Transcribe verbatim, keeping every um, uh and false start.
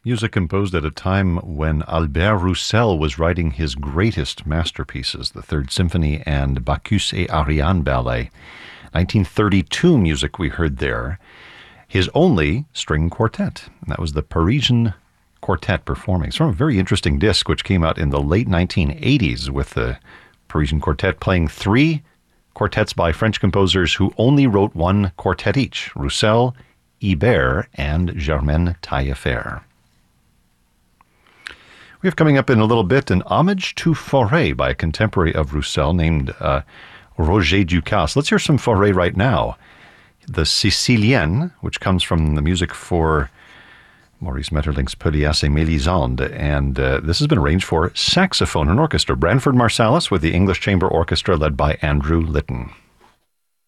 Music composed at a time when Albert Roussel was writing his greatest masterpieces, the Third Symphony and Bacchus et Ariane Ballet. nineteen thirty-two music we heard there. His only string quartet, and that was the Parisian Quartet performing. It's from a very interesting disc which came out in the late nineteen eighties with the Parisian Quartet playing three quartets by French composers who only wrote one quartet each, Roussel, Ibert, and Germaine Taillefer. We have coming up in a little bit an homage to Fauré by a contemporary of Roussel named uh, Roger Ducasse. Let's hear some Fauré right now. The Sicilienne, which comes from the music for Maurice Maeterlinck's Pelléas et Mélisande, and uh, this has been arranged for saxophone and orchestra. Branford Marsalis with the English Chamber Orchestra led by Andrew Litton.